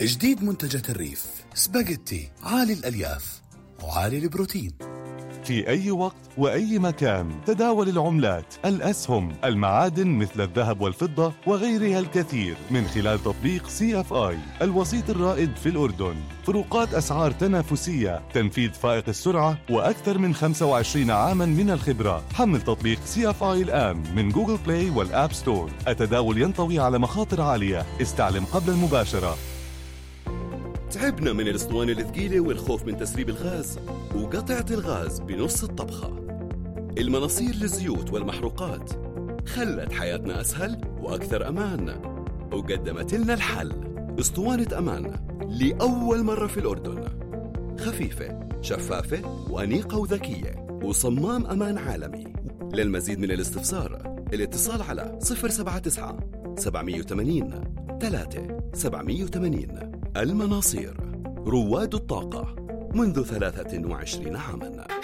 جديد منتجات الريف سباجيتي عالي الألياف وعالي البروتين. في أي وقت وأي مكان تداول العملات، الأسهم، المعادن مثل الذهب والفضة وغيرها الكثير من خلال تطبيق CFI الوسيط الرائد في الأردن. فروقات أسعار تنافسية، تنفيذ فائق السرعة، وأكثر من 25 عاماً من الخبرة. حمل تطبيق CFI الآن من جوجل بلاي والآب ستور. التداول ينطوي على مخاطر عالية، استعلم قبل المباشرة. تعبنا من الاسطوانة الثقيلة والخوف من تسريب الغاز وقطعة الغاز بنص الطبخة. المناصير للزيوت والمحروقات خلت حياتنا أسهل وأكثر أمان، وقدمت لنا الحل. اسطوانة أمان لأول مرة في الأردن، خفيفة شفافة وأنيقة وذكية، وصمام أمان عالمي. للمزيد من الاستفسار الاتصال على 079 780 3780. المناصير، رواد الطاقة منذ 23 عاماً.